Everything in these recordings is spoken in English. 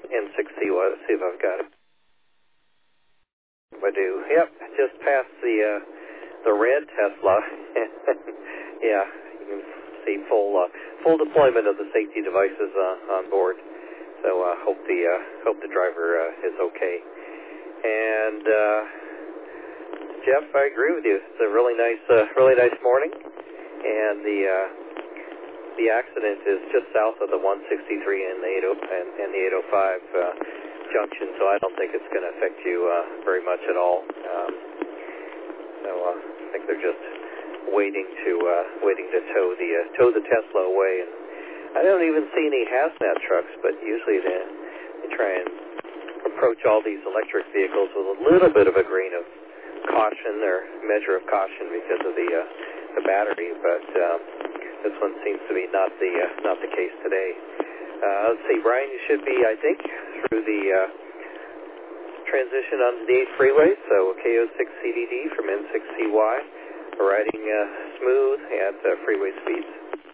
N6CY. Let's see if I've got it. I do. Yep, just passed the red Tesla. Yeah, you can see full deployment of the safety devices on board. So hope the driver is okay. And Jeff, I agree with you. It's a really nice morning, and the accident is just south of the 163 and the 805 junction, so I don't think it's going to affect you very much at all. I think they're just waiting to tow the Tesla away. And I don't even see any hazmat trucks, but usually they try and approach all these electric vehicles with a little bit of a grain of caution or measure of caution because of the battery. But this one seems to be not the case today. Let's see, Brian, you should be, I think, through the transition onto the 8 freeway, so KO6CDD from N6CY, riding smooth at freeway speeds.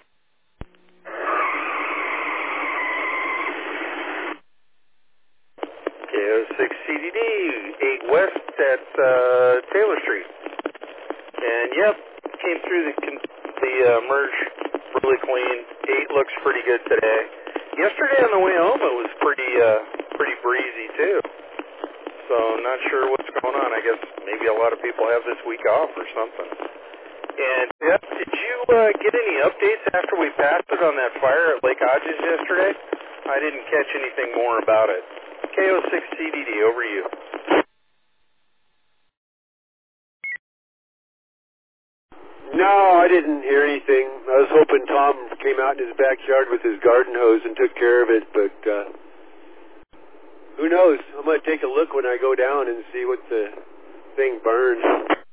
KO6CDD, 8 west at Taylor Street. And yep, came through the merge really clean. 8 looks pretty good today. Yesterday on the way home, it was pretty breezy too. So not sure what's going on. I guess maybe a lot of people have this week off or something. And Jeff, did you get any updates after we passed it on that fire at Lake Hodges yesterday? I didn't catch anything more about it. KO6CDD, over to you. No, I didn't hear anything. I was hoping Tom came out in his backyard with his garden hose and took care of it, but who knows? I'm going to take a look when I go down and see what the thing burned.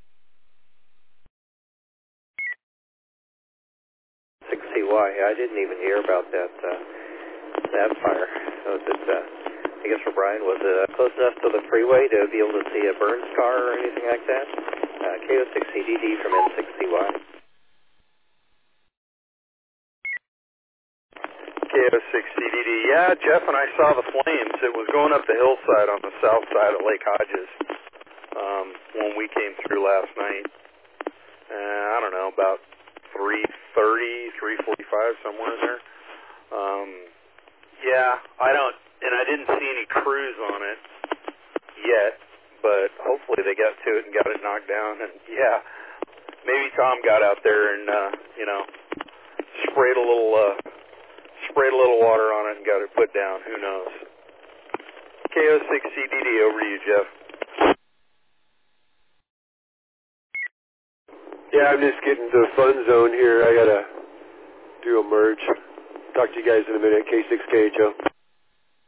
6CY, I didn't even hear about that fire. Was it, I guess for Brian, was it close enough to the freeway to be able to see a burn scar or anything like that? KO6CDD from N6CY. KO6CDD, yeah, Jeff and I saw the flames. It was going up the hillside on the south side of Lake Hodges when we came through last night. I don't know, about 3:30, 3:45, somewhere in there. Yeah, I didn't see any crews on it yet, but hopefully they got to it and got it knocked down. And yeah, maybe Tom got out there and sprayed a little water on it and got it put down. Who knows? KO6CDD, over to you, Jeff. Yeah, I'm just getting to the fun zone here. I got to do a merge. Talk to you guys in a minute. K6KHO.